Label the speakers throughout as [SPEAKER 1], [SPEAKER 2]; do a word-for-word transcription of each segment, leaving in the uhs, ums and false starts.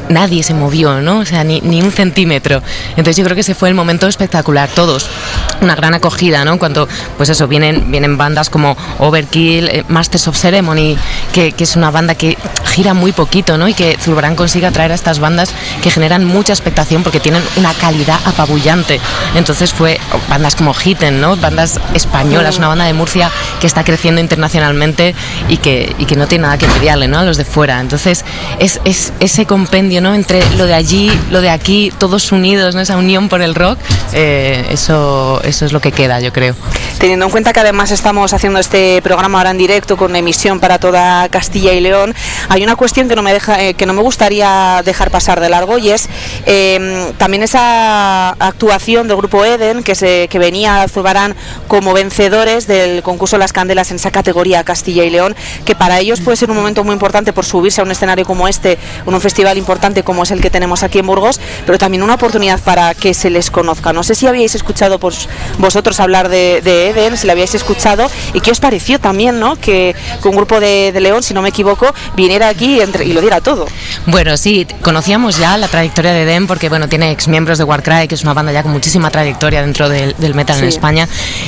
[SPEAKER 1] nadie se movió, ¿no? O sea, ni, ni un centímetro. Entonces yo creo que ese fue el momento espectacular, todos. Una gran acogida, ¿no? En cuanto, pues eso, vienen, vienen bandas como Overkill, eh, Masters of Ceremony, que, que es una banda que gira muy poquito, ¿no? Y que Zurbarán consigue atraer a estas bandas que generan mucha expectación porque tienen una calidad apabullante. Entonces fue bandas como Hitten, ¿no? Bandas españolas, una banda de Murcia que está creciendo internacionalmente y que, y que no tiene nada que envidiarle, ¿no? A los de fuera. Entonces es, es ese compendio, ¿no? Entre lo de allí, lo de aquí, todos unidos, ¿no? Esa unión por el rock, eh, eso, eso es lo que queda, yo creo.
[SPEAKER 2] Teniendo en cuenta que además estamos haciendo este programa ahora en directo con emisión para toda Castilla y León, hay una cuestión que no me deja, eh, que no me gustaría dejar pasar de largo, y es eh, también esa actuación del grupo Eden que se que venía a Zurbarán como vencedores del concurso Las Candelas en esa categoría Castilla y León, que para ellos puede ser un momento muy importante por subirse a un escenario como este, en un festival importante como es el que tenemos aquí en Burgos, pero también una oportunidad para que se les conozca. No sé si habíais escuchado pues, vosotros hablar de, de Eden, si lo habíais escuchado, y qué os pareció también, ¿no? Que, que un grupo de, de León, si no me equivoco, viniera aquí y, entre, y lo diera todo.
[SPEAKER 1] Bueno, sí, conocíamos ya la trayectoria de Eden porque, bueno, tiene ex miembros de Warcry, que es una banda ya con muchísima trayectoria dentro del, del metal sí. en España,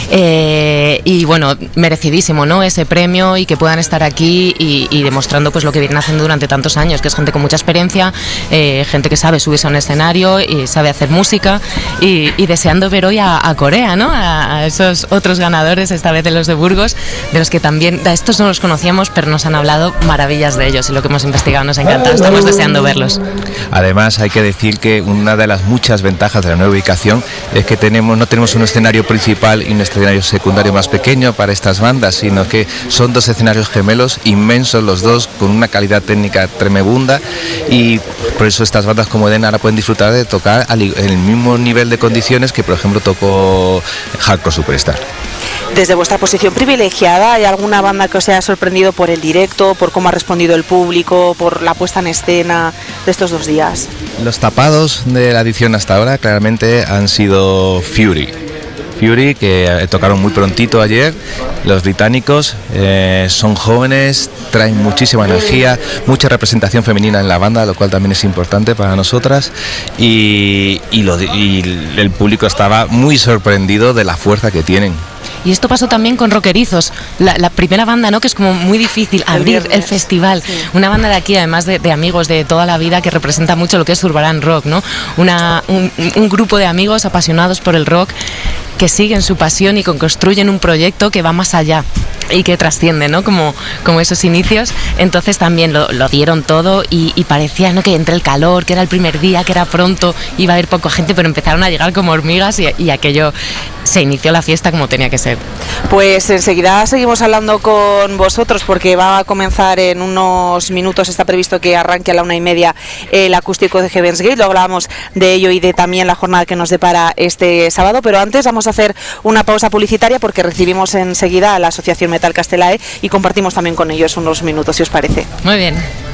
[SPEAKER 1] eh, y bueno, merecidísimo, ¿no? Ese premio y que puedan estar aquí y, y demostrando pues lo que vienen haciendo durante tantos años, que es gente con mucha experiencia, eh, gente que sabe subirse a un escenario y sabe hacer música, y, y deseando ver hoy a, a Corea, ¿no? A, a esos otros ganadores, esta vez de los de Burgos, de los que también, a estos no los conocíamos, pero nos han hablado maravillas de ellos y lo que hemos investigado nos encanta, estamos deseando verlos.
[SPEAKER 3] Además hay que decir que una de las muchas ventajas de la nueva ubicación es que tenemos no tenemos un escenario principal y un escenario secundario más pequeño para estas bandas, sino que son dos escenarios gemelos inmensos los dos, con una calidad técnica tremenda, y por eso estas bandas como Eden ahora pueden disfrutar de tocar en el mismo nivel de condiciones que por ejemplo tocó Hardcore Superstar.
[SPEAKER 2] Desde vuestra posición privilegiada, ¿hay alguna banda que os haya sorprendido por el directo, por cómo ha respondido el público, por la puesta en escena de estos dos días?
[SPEAKER 3] Los tapados de la edición hasta ahora claramente han sido Fury. Fury, que tocaron muy prontito ayer. Los británicos eh, son jóvenes, traen muchísima energía, mucha representación femenina en la banda, lo cual también es importante para nosotras, y, y, lo, y el público estaba muy sorprendido de la fuerza que tienen.
[SPEAKER 1] Y esto pasó también con Rockerizos, la, la primera banda, ¿no? Que es como muy difícil abrir el, el festival. Sí. Una banda de aquí, además de, de amigos de toda la vida, que representa mucho lo que es Zurbarán Rock, ¿no? Una, un, un grupo de amigos apasionados por el rock que siguen su pasión y que construyen un proyecto que va más allá y que trasciende, ¿no? Como, como esos inicios. Entonces también lo, lo dieron todo y, y parecía, ¿no? Que entre el calor, que era el primer día, que era pronto, iba a haber poca gente, pero empezaron a llegar como hormigas y, y aquello se inició la fiesta como tenía que ser.
[SPEAKER 2] Pues enseguida seguimos hablando con vosotros porque va a comenzar en unos minutos, está previsto que arranque a la una y media el acústico de Heaven's Gate, lo hablábamos de ello y de también la jornada que nos depara este sábado, pero antes vamos a hacer una pausa publicitaria porque recibimos enseguida a la Asociación Metal Castelae y compartimos también con ellos unos minutos, si os parece.
[SPEAKER 1] Muy bien.